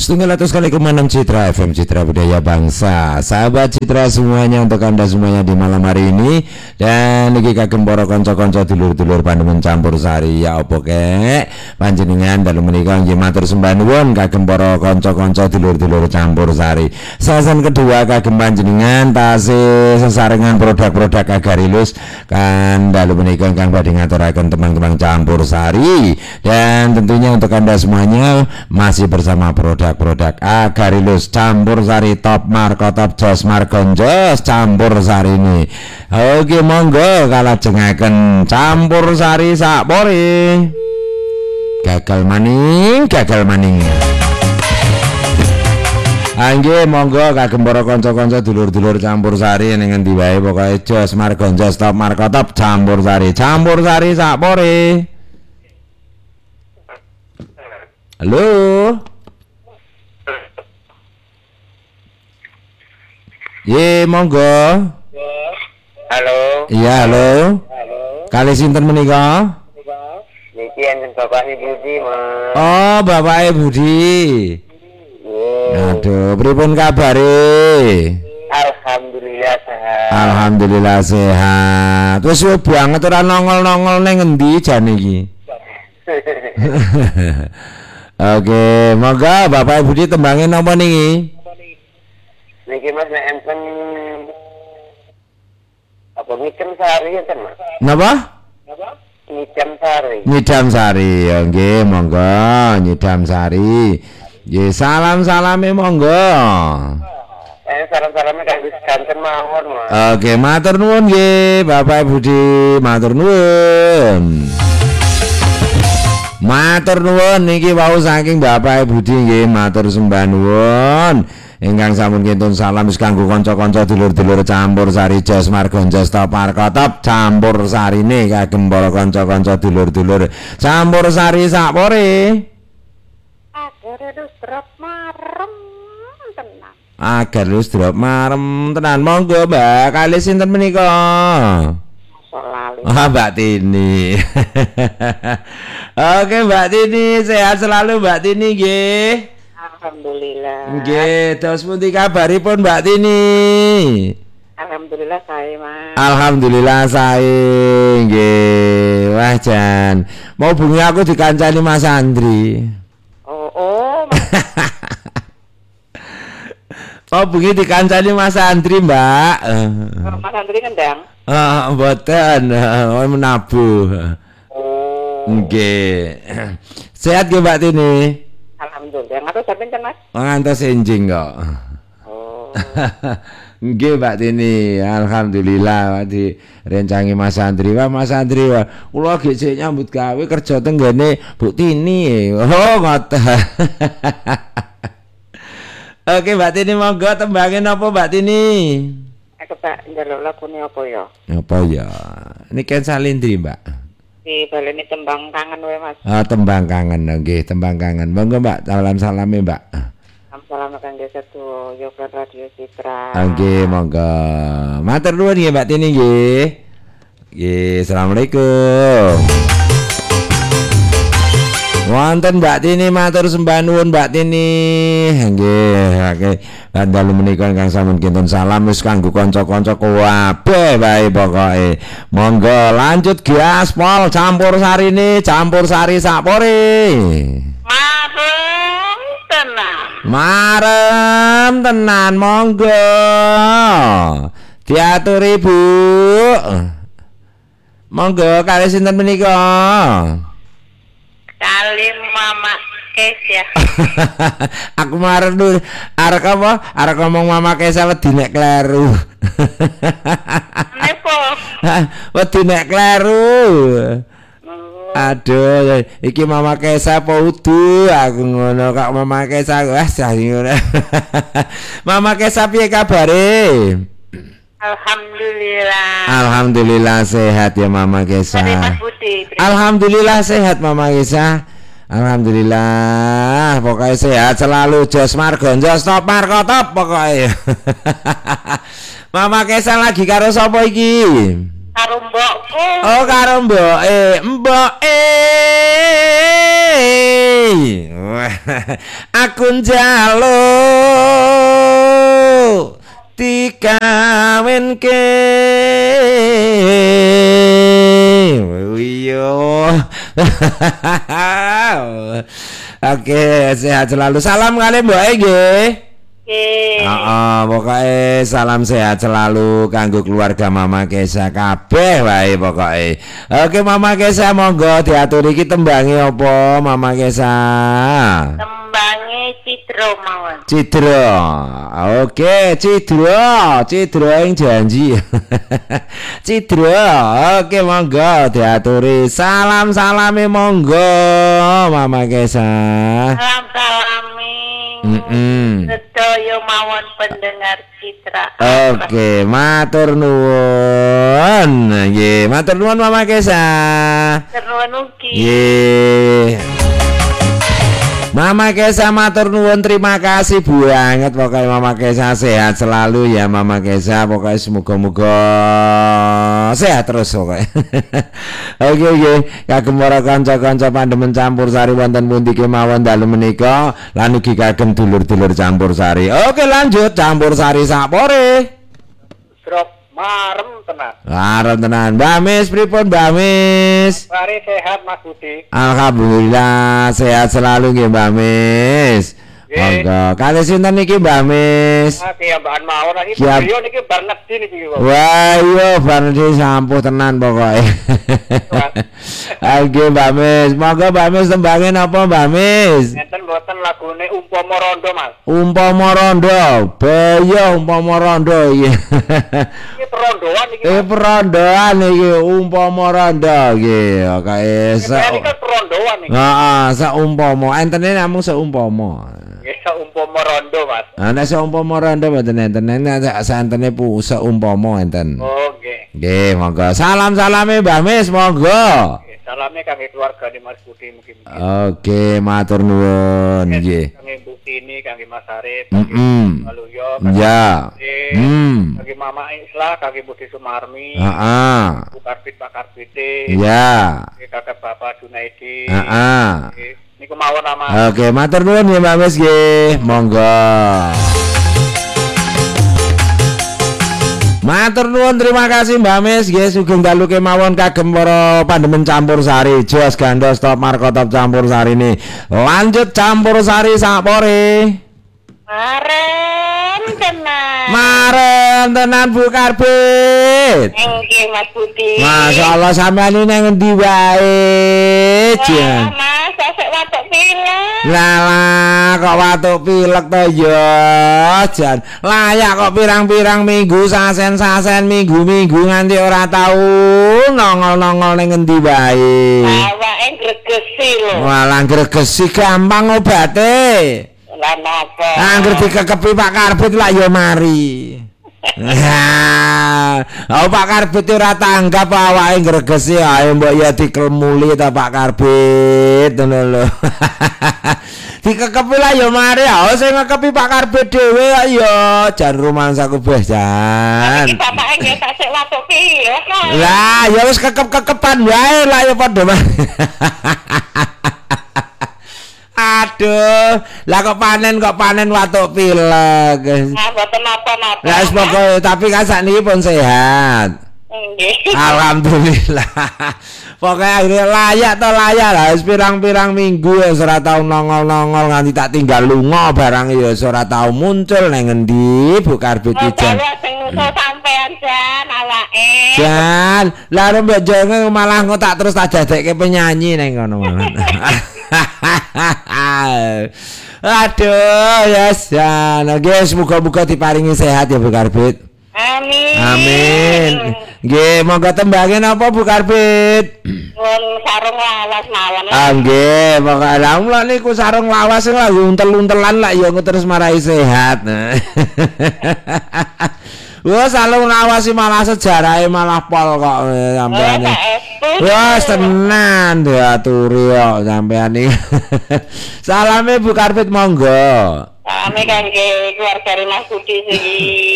107,6 Citra FM, Citra Budaya Bangsa. Sahabat Citra semuanya, untuk Anda semuanya di malam hari ini. Dan iki kagem para kanca-kanca dulur-dulur pandemen campur sari ya opo kek panjenengan dalu menika nggih matur sembah nuwun kagem para kanca-kanca dulur-dulur campur sari. Sasan kedua kagem panjenengan tasih sesarengan produk-produk Agarilus kan dalu menika ingkang badhe ngaturaken teman-teman campur sari. Dan tentunya untuk Anda semuanya masih bersama produk Agarilus campur sari top marko top jos margonjos campur sari ini. Oke, monggo kalajengaken campur sari sakpore. Gagal maning. Angge monggo kagem para kanca-kanca dulur-dulur campur sari ning endi wae pokoke jos margonjos top marko top campur sari sakpore. Halo. Ye, monggo. Halo. Iya, halo. Kali sinten menika? Niki enten Bapak Budi, Mas. Oh, Bapak Budi. Aduh, pripun kabare? Alhamdulillah sehat. Alhamdulillah sehat. Wis banget ora nongol-nongol ning endi jane iki? Oke, monggo Bapak Budi tembangin napa niki? Niki Mas nek enten apa ngicem sari enten Mas? Napa? Ngicem sari. Ya nggih, monggo nyidam sari. Nggih, salam-salame monggo. Salam-salamnya kanggo sedanten mawon, Mas. Oke, matur nuwun nggih Bapak Budi, matur nuwun. Matur nuwun niki wau saking Bapak Budi nggih, matur sembah nuwun. Ingkang sampun kintun salam wis kanggo kanca-kanca dulur-dulur campur sari jos margonjos top markotop campur sarine kagem para kanca-kanca dulur-dulur campur sari sakpore. Agarilus drop marem tenan. Agarilus drop marem tenan. Monggo Mbak, kali sinten menika? Selalu. Mbak Tini. Oke Mbak Tini, sehat selalu Mbak Tini nggih. Alhamdulillah. Nggih, terus pundi kabaripun Mbak Tini? Alhamdulillah saya, Mas. Alhamdulillah saya nggih. Wah Jan, mau bunyi aku dikancani Mas Andri. Oh. Mau bunyi dikancani Mas Andri, Mbak. Mas Andri ngendang. Mboten, menabuh. Oh. Nggih. Sehat nggih Mbak Tini? Alhamdulillah. Ngatur sampeyan Mas? Ngantos enjing kok. Oh. Nggih Mbak Tini, alhamdulillah direncangi Mas Andri. Wah Mas Andri, wah kula ge sik nyambut gawe kerja teng gene Bu Tini. Oh ngoten. Oke Mbak Tini, monggo tembangin apa Mbak Tini? Aku tak njaluk lagune apa ya? Apa ya? Niki Salindri, Mbak. Di baleni tembang kangen wae Mas. Tembang kangen nggih, tembang kangen. Monggo Mbak, salam-salame Mbak. Salam kangge setu Yoga Radio Citra. Nggih, monggo. Matur nuwun nggih Mbak Tini nggih. Nggih, asalamualaikum. Wonten Mbak Tini, matur sembah nuwun Mbak Tini. Nggih, oke. Dalu menika ingkang sampun kintun salam wis kanggo kanca-kanca kabeh wae pokoke. Monggo lanjut gaspol campur sarine, campur sari sakpore. Marem tenan monggo. Diatur Ibu. Monggo kali sinten menika? Kali Mama Kesya. Aku marep dulu. Arek apa? Arek ngomong Mama Kesya wedi nek kleru. Nepo. Wedi nek kleru. Aduh, iki Mama Kesya apa udu? Aku ngono kok Mama Kesya. Wah, ngono. Mama Kesya piye kabare? Alhamdulillah. Alhamdulillah sehat ya Mama Kesya. Alhamdulillah sehat Mama Kesya. Alhamdulillah, pokoknya sehat selalu jos margonjos top markotop pokoknya. Mama Kesya lagi karo sapa iki? karo mbokku. Oh, karo mboke. Wah, aku njaluk dikawinke. Iya. Oke, sehat selalu. Salam kali mboke nggih. Pokoknya salam sehat selalu kanggo keluarga Mama Kesa kabeh wae pokoke. Oke Mama Kesa monggo diaturi iki tembange apa Mama Kesa? Tembange Cidro mawon. Cidro. Oke, Cidro yang janji. Cidro. Oke monggo diaturi salam-salame monggo Mama Kesa. Salam-salame. Sedaya mawon pendengar Citra. Oke, matur nuwun. Nggih, matur nuwun Mama Kesa. Nuwun ugi. Nggih. Mama Kesa matur nuwun, terima kasih banget pokoknya Mama Kesa sehat selalu ya Mama Kesa, pokoknya semoga-moga sehat terus pokoknya. Oke, kagem para kanca-kanca pandemen campur sari wonten pundi kemawon dalu menika lan ugi kagem dulur-dulur campur sari. Oke, lanjut campur sari sapore. Drop marem tenan. Marem tenan. Mbak Mis pripun Mbak Mis? Mari sehat Mas Budi. Alhamdulillah sehat selalu nggih Mbak Mis. Monggo. Kali sinten niki Mbak Mis? Ki ambakan mawon iki Siap. beliau niki bar ngedi niki. Wah, iya bar sampuh tenan pokoke. Oke Mbak Mis, monggo Mbak Mis tembange napa Mbak Mis? Ngeten mboten lagune umpama rondo Mas. Umpama rondo, baya umpama rondo iki. Iki perondoan iki. Perondoan iki umpama rondo nggih, kae Ini kan perondoan iki. Heeh, saumpama, entene namung saumpama. Nggih saumpama rondo Mas. Nek saumpama rondo mboten enten, nek santene pu saumpama enten. Oh nggih. Nggih, monggo. Salam-salame Mbak Mis, monggo. Salamnya kangge keluarga di Mas Budi mungkin. Oke, matur nuwun nggih. Kangge Bu Tini, kangge Mas Arif, Waluyo, Ya. kangge Mama Isla, kangge Budi Sumarmi, Heeh. Bu Karbit Pak Karbite, Ya. kakak Bapak Junaidi. Heeh. Niku mawon nama. Oke, matur nuwun ya Mbak Mis nggih. Monggo. Matur nuwun, terima kasih Mbak Mis nggih, sugeng dalu kemawon kagem para pandemen campur sari. Jos gandos top markotop campur sari ini. Lanjut campur sari sapore. Marem tenan. Marem tenan Bu Karbit. Nggih Mas Budi. Masyaallah sampean ini nang endi wae, Jan. Mas, sesuk watuk pilek. Lah kok watuk pilek to ya, Jan. Layak kok pirang-pirang minggu, sasen-sasen minggu-minggu nganti ora tau nongol-nongol ning endi wae. Awake gregesi lho. Walah gregesi gampang obate. Lah napa? Angger dikekepi Pak Karbit lak ya mari. Oh Pak Karbit ora tanggap awake gregesi ae mbok ya dikelmuli ta Pak Karbit ngono lho. Dikekepi lah ya mari, sing ngekepi Pak Karbit dhewe ya jan rumangsaku beh jan. Iki bapake nggih sesuk watuk pilek. Lah ya wis kekep-kekepan wae lah ya padha. Aduh, lah kok panen watuk pilek. Mboten napa-napa. Lah wis pokoke tapi kan sakniki pun sehat. Nggih. Alhamdulillah. Pokoke akhirnya layak lah wis pirang-pirang minggu wis ora tau nongol-nongol nganti tak tinggal lunga barang ya ora tau muncul nang endi Bu Karbit iki jan. Sing nusa sampean jan awake. Jan, lah mbok jenge malah engko tak terus tak dadekke penyanyi nang kono malah. Aduh, yes, Jan. Oke, semoga-moga diparingi sehat ya Bu Karbit. Amin. Amin. Nggih, monggo tembange napa Bu Karbit? Sarung lawas mawon. Nggih, pokoke lha mula niku sarung lawas sing lagi untel-untelan lak ya terus marai sehat. Wah, sarung lawas malah sejarahe malah pol kok sampeyan. Wah, tenan diaturi kok sampeyan iki. Salame Bu Karbit monggo. Salame kangge keluarga Mas Budi iki.